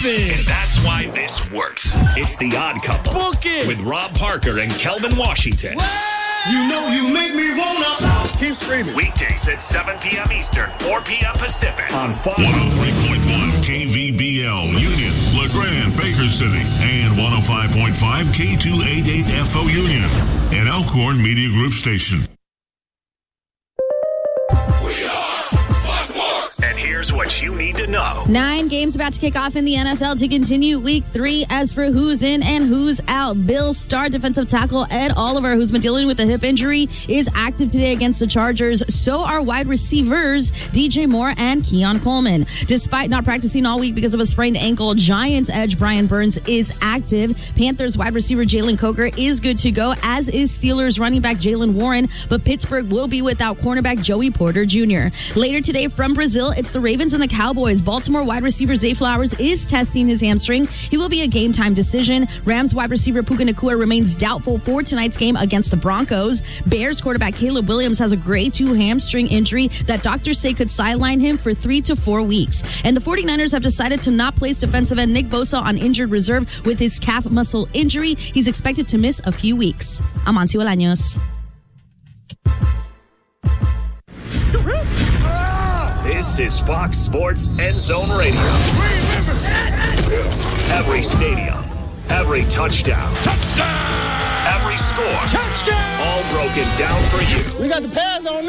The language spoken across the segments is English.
happen. And that's why this works. It's The Odd Couple. Book it. With Rob Parker and Kelvin Washington. What? You know you make me wanna. Keep screaming. Weekdays at 7 p.m. Eastern, 4 p.m. Pacific. On Fox. 103.1 KVBL, Union, LeGrand, Baker City, and 105.5 K288FO Union, an Elkhorn Media Group station. And here's what you need to know. 9 games about to kick off in the NFL to continue week 3. As for who's in and who's out, Bills star defensive tackle Ed Oliver, who's been dealing with a hip injury, is active today against the Chargers. So are wide receivers DJ Moore and Keon Coleman. Despite not practicing all week because of a sprained ankle, Giants edge Brian Burns is active. Panthers wide receiver Jalen Coker is good to go, as is Steelers running back Jalen Warren, but Pittsburgh will be without cornerback Joey Porter Jr. Later today from Brazil, it's the Ravens and the Cowboys. Baltimore wide receiver Zay Flowers is testing his hamstring. He will be a game-time decision. Rams wide receiver Puka Nacua remains doubtful for tonight's game against the Broncos. Bears quarterback Caleb Williams has a grade 2 hamstring injury that doctors say could sideline him for 3 to 4 weeks. And the 49ers have decided to not place defensive end Nick Bosa on injured reserve with his calf muscle injury. He's expected to miss a few weeks. I'm Amancio Bolaños. This is Fox Sports End Zone Radio. Every stadium, every touchdown, every score, all broken down for you. We got the pads on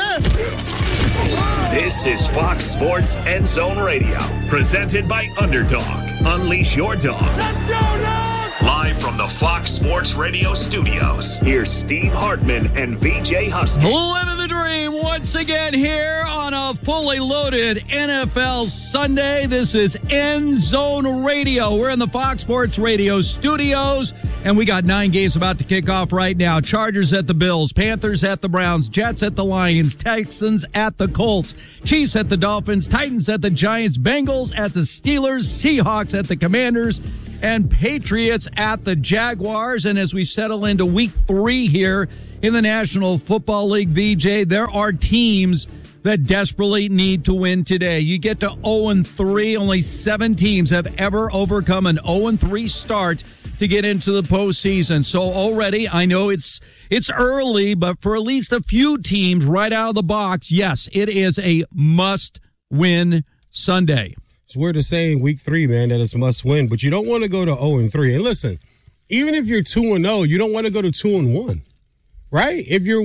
now. This is Fox Sports End Zone Radio, presented by Underdog. Unleash your dog. Let's go, dog! Live from the Fox Sports Radio studios, here's Steve Hartman and VJ Husky. Living the dream once again here on a fully loaded NFL Sunday. This is End Zone Radio. We're in the Fox Sports Radio studios, and we got 9 games about to kick off right now. Chargers at the Bills, Panthers at the Browns, Jets at the Lions, Texans at the Colts, Chiefs at the Dolphins, Titans at the Giants, Bengals at the Steelers, Seahawks at the Commanders, and Patriots at the Jaguars. And as we settle into week 3 here in the National Football League, VJ, there are teams that desperately need to win today. You get to 0-3. Only 7 teams have ever overcome an 0-3 start to get into the postseason. So already, I know it's early, but for at least a few teams right out of the box, yes, it is a must-win Sunday. It's weird to say in week 3, man, that it's must win, but you don't want to go to 0-3. And listen, even if you're 2-0, you don't want to go to 2-1, right? If you're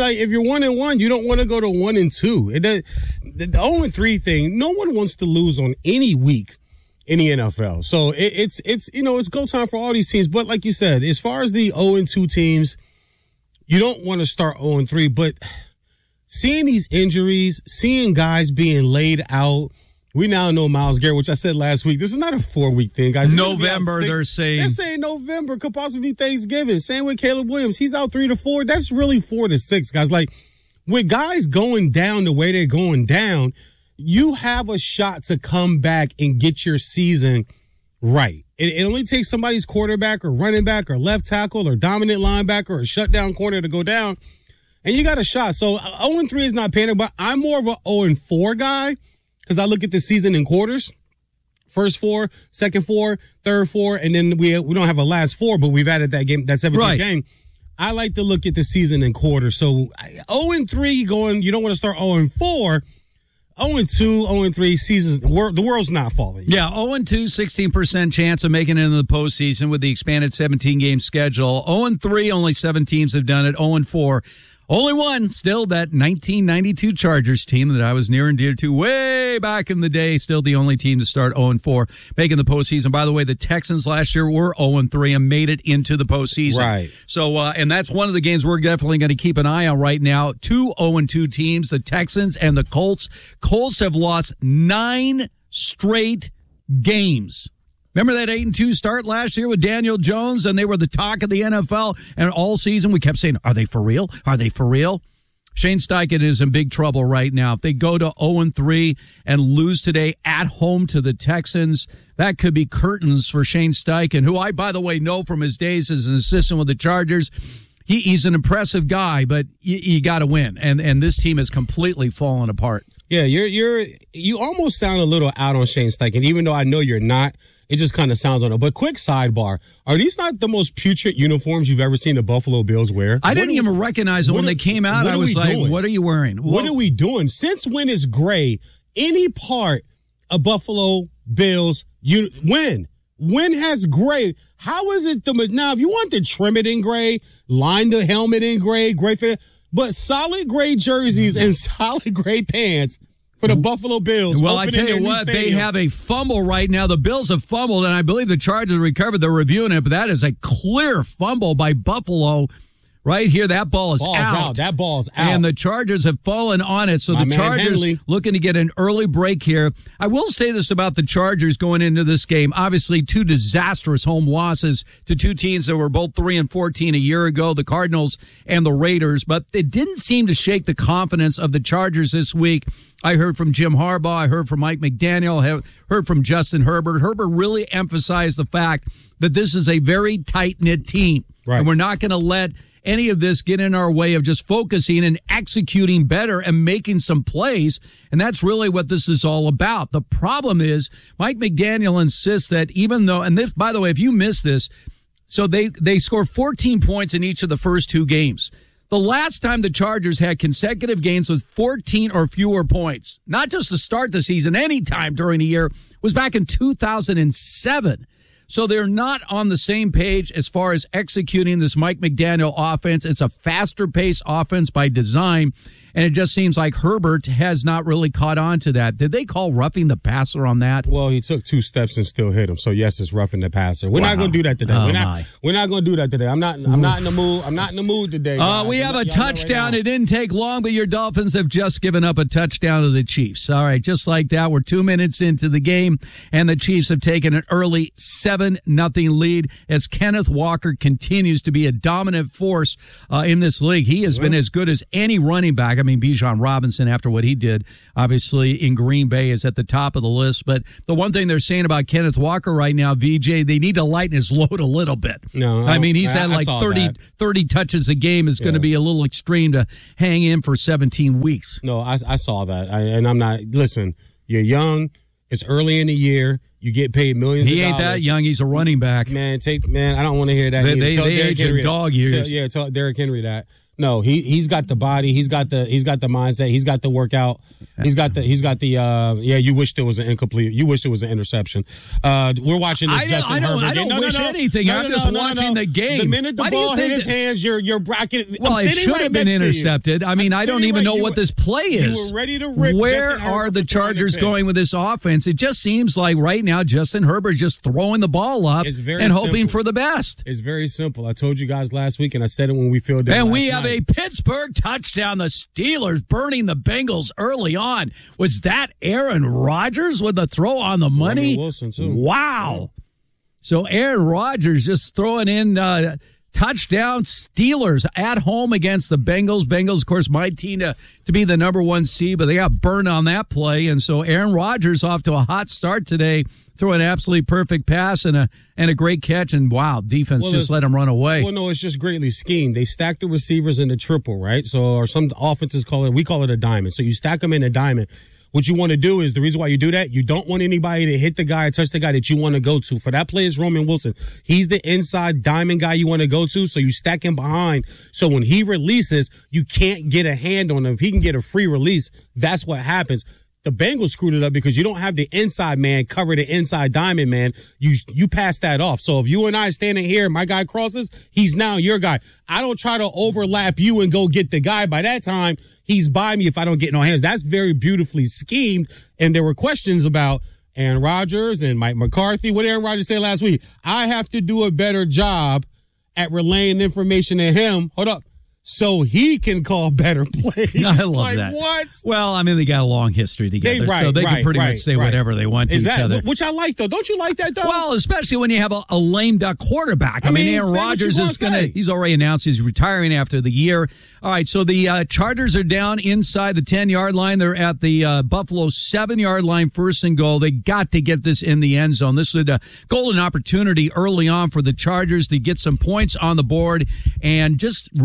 1-1, you don't want to go to 1-2. The 0-3 thing, no one wants to lose on any week in the NFL. So it's go time for all these teams. But like you said, as far as the 0-2 teams, you don't want to start 0-3. But seeing these injuries, seeing guys being laid out. We now know Myles Garrett, which I said last week. This is not a 4-week thing, guys. November, they're saying. They're saying November, could possibly be Thanksgiving. Same with Caleb Williams. He's out 3 to 4. That's really 4 to 6, guys. Like, with guys going down the way they're going down, you have a shot to come back and get your season right. It only takes somebody's quarterback or running back or left tackle or dominant linebacker or shutdown corner to go down, and you got a shot. So 0-3 is not panic, but I'm more of a 0-4 guy. Because I look at the season in quarters, first 4, second 4, third 4, and then we don't have a last 4, but we've added that 17th game. I like to look at the season in quarters. So 0-3 going, you don't want to start 0-4. 0-2, 0-3 seasons. The world's not falling. Yeah, 0-2, 16% chance of making it into the postseason with the expanded 17-game schedule. 0-3, only 7 teams have done it. 0-4. Only one, still that 1992 Chargers team that I was near and dear to way back in the day. Still the only team to start 0-4, making the postseason. By the way, the Texans last year were 0-3 and made it into the postseason. Right. So, and that's one of the games we're definitely going to keep an eye on right now. 2 0-2 teams, the Texans and the Colts. Colts have lost 9 straight games. Remember that 8-2 start last year with Daniel Jones, and they were the talk of the NFL, and all season we kept saying, are they for real? Are they for real? Shane Steichen is in big trouble right now. If they go to 0-3 and lose today at home to the Texans, that could be curtains for Shane Steichen, who I, by the way, know from his days as an assistant with the Chargers. He's an impressive guy, but you got to win, and this team has completely fallen apart. Yeah, you almost sound a little out on Shane Steichen, even though I know you're not. it just kind of sounds on it. But quick sidebar, are these not the most putrid uniforms you've ever seen the Buffalo Bills wear? I didn't even recognize them when they came out. I was like, what are you wearing? What are we doing? Since when is gray any part of Buffalo Bills? When has gray? How is it now? If you want to trim it in gray, line the helmet in gray fit, but solid gray jerseys and solid gray pants for the Buffalo Bills. Well, I tell you what, they have a fumble right now. The Bills have fumbled, and I believe the Chargers recovered. They're reviewing it, but that is a clear fumble by Buffalo. Right here, that ball is out. That ball's out. And the Chargers have fallen on it. So the Chargers looking to get an early break here. I will say this about the Chargers going into this game. Obviously, 2 disastrous home losses to 2 teams that were both 3-14 a year ago, the Cardinals and the Raiders. But it didn't seem to shake the confidence of the Chargers this week. I heard from Jim Harbaugh. I heard from Mike McDaniel. I heard from Justin Herbert. Herbert really emphasized the fact that this is a very tight-knit team. Right. And we're not going to let any of this get in our way of just focusing and executing better and making some plays. And that's really what this is all about. The problem is Mike McDaniel insists that even though, and this, by the way, if you missed this, so they score 14 points in each of the first 2 games. The last time the Chargers had consecutive games with 14 or fewer points, not just to start the season, any time during the year, was back in 2007. So they're not on the same page as far as executing this Mike McDaniel offense. It's a faster paced offense by design. And it just seems like Herbert has not really caught on to that. Did they call roughing the passer on that? Well, he took 2 steps and still hit him. So yes, it's roughing the passer. We're not going to do that today. We're not going to do that today. I'm not in the mood. I'm not in the mood today. We have a touchdown. It didn't take long, but your Dolphins have just given up a touchdown to the Chiefs. All right, just like that, we're 2 minutes into the game, and the Chiefs have taken an early 7-0 lead as Kenneth Walker continues to be a dominant force in this league. He has been as good as any running back. I mean, Bijan Robinson, after what he did, obviously, in Green Bay, is at the top of the list. But the one thing they're saying about Kenneth Walker right now, VJ, they need to lighten his load a little bit. No, I mean, he's had like 30 touches a game. It's going to be a little extreme to hang in for 17 weeks. No, I saw that. And I'm not, listen, you're young. It's early in the year. You get paid millions of dollars. He ain't that young. He's a running back. Man, I don't want to hear that. They age in dog years. Tell Derrick Henry that. No, he's got the body, he's got the mindset, he's got the workout, he's got the you wish there was an incomplete, you wish there was an interception. We're watching this Justin Herbert. I don't wish anything. I'm just watching the game. The minute the ball hit his hands, you're bracketing. Well, it should have been intercepted. I mean, I don't even know what this play is. You were ready to rip. Where are the Chargers going with this offense? It just seems like right now Justin Herbert just throwing the ball up and hoping for the best. It's very simple. I told you guys last week, and I said it when we filled in. And we have a Pittsburgh touchdown. The Steelers burning the Bengals early on. Was that Aaron Rodgers with the throw on the money? Wilson too. Wow. So Aaron Rodgers just throwing in touchdown. Steelers at home against the Bengals. Bengals, of course, my team to be the number 1 seed, but they got burned on that play. And so Aaron Rodgers off to a hot start today, throwing an absolutely perfect pass and a great catch. And wow, defense just let him run away. Well, no, it's just greatly schemed. They stack the receivers in the triple, right? So, or some offenses we call it a diamond. So you stack them in a diamond. What you want to do is, the reason why you do that, you don't want anybody to hit the guy or touch the guy that you want to go to. For that play is Roman Wilson. He's the inside diamond guy you want to go to, so you stack him behind. So when he releases, you can't get a hand on him. If he can get a free release, that's what happens. The Bengals screwed it up because you don't have the inside man cover the inside diamond man. You pass that off. So if you and I are standing here, my guy crosses, he's now your guy. I don't try to overlap you and go get the guy. By that time, he's by me if I don't get no hands. That's very beautifully schemed. And there were questions about Aaron Rodgers and Mike McCarthy. What did Aaron Rodgers say last week? I have to do a better job at relaying information to him. Hold up. So he can call better plays. I love that. What? Well, I mean, they got a long history together, so they can pretty much say whatever they want to each other. Which I like, though. Don't you like that, though? Well, especially when you have a lame duck quarterback. I mean Aaron Rodgers is he's already announced he's retiring after the year. All right, so the Chargers are down inside the 10-yard line. They're at the Buffalo 7-yard line, 1st and goal. They got to get this in the end zone. This is a golden opportunity early on for the Chargers to get some points on the board and just really get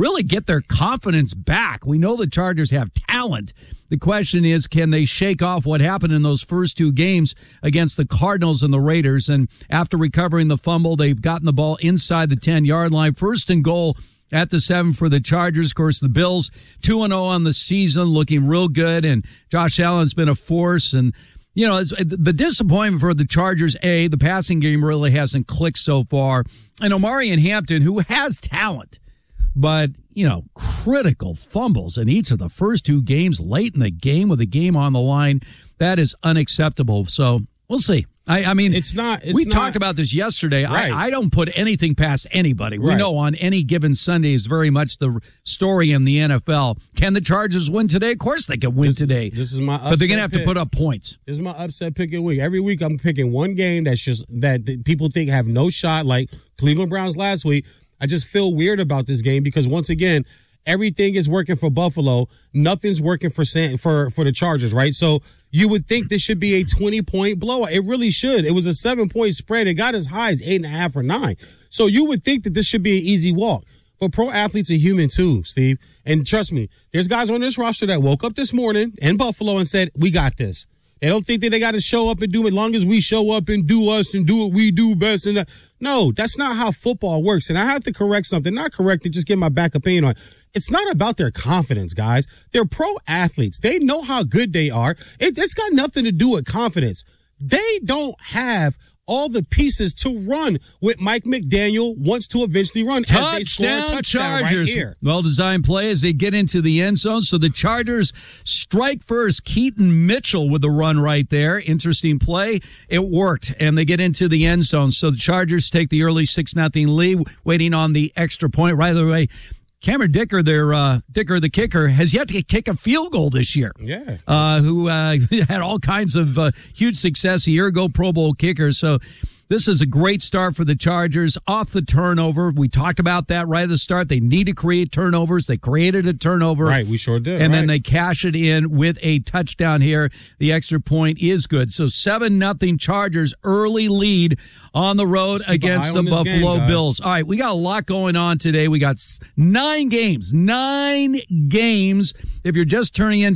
their confidence back. We know the Chargers have talent. The question is, can they shake off what happened in those first two games against the Cardinals and the Raiders? And after recovering the fumble, they've gotten the ball inside the 10-yard line. First and goal at the 7 for the Chargers. Of course, the Bills 2-0 on the season, looking real good. And Josh Allen's been a force. And, you know, the disappointment for the Chargers, the passing game really hasn't clicked so far. And Omarion Hampton, who has talent, but, you know, critical fumbles in each of the first two games late in the game with the game on the line. That is unacceptable. So we'll see. I mean, we talked about this yesterday. Right. I don't put anything past anybody. We know on any given Sunday is very much the story in the NFL. Can the Chargers win today? Of course they can win today. This is my upset but they're going to have pick. to put up points. This is my upset pick of the week. Every week I'm picking one game that people think have no shot, like Cleveland Browns last week. I just feel weird about this game because, once again, everything is working for Buffalo. Nothing's working for the Chargers, right? So you would think this should be a 20-point blowout. It really should. It was a 7-point spread. It got as high as 8.5 or 9. So you would think that this should be an easy walk. But pro athletes are human too, Steve. And trust me, there's guys on this roster that woke up this morning in Buffalo and said, we got this. They don't think that they got to show up and do it as long as we show up and do us and do what we do best. And no, that's not how football works. And I have to correct something. Not correct it, just get my back opinion on it. It's not about their confidence, guys. They're pro athletes. They know how good they are. It's got nothing to do with confidence. They don't have all the pieces to run with Mike McDaniel wants to eventually run as they score a touchdown Chargers. right here. Well-designed play as they get into the end zone. So the Chargers strike first. Keaton Mitchell with the run right there. Interesting play. It worked, and they get into the end zone. So the Chargers take the early 6-0 lead, waiting on the extra point. Right away, Cameron Dicker, Dicker the kicker, has yet to kick a field goal this year. Yeah. Who had all kinds of huge success a year ago, Pro Bowl kicker. So this is a great start for the Chargers off the turnover. We talked about that right at the start. They need to create turnovers. They created a turnover. Right, we sure did. And then they cash it in with a touchdown here. The extra point is good. So 7-0 Chargers, early lead on the road against the Buffalo Bills. All right, we got a lot going on today. We got 9 games. If you're just turning in